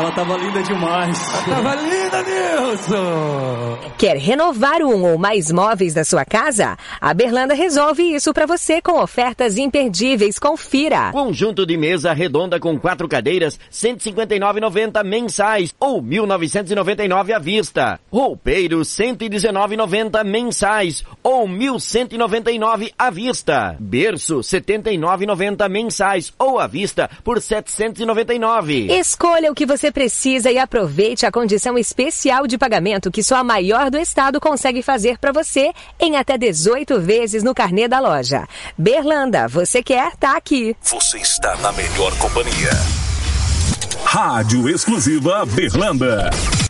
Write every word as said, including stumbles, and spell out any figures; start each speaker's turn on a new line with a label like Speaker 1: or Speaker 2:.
Speaker 1: Ela tava linda demais.
Speaker 2: Tava linda, Nilson!
Speaker 3: Quer renovar um ou mais móveis da sua casa? A Berlanda resolve isso pra você com ofertas imperdíveis. Confira.
Speaker 4: Conjunto de mesa redonda com quatro cadeiras, cento e cinquenta e nove reais e noventa centavos mensais ou mil novecentos e noventa e nove reais à vista. Roupeiro, cento e dezenove reais e noventa centavos mensais ou mil cento e noventa e nove reais à vista. Berço, setenta e nove reais e noventa centavos mensais ou à vista por setecentos e noventa e nove reais.
Speaker 3: Escolha o que você precisa e aproveite a condição especial de pagamento que só a maior do estado consegue fazer para você em até dezoito vezes no carnê da loja. Berlanda, você quer? Tá aqui.
Speaker 5: Você está na melhor companhia. Rádio Exclusiva Berlanda.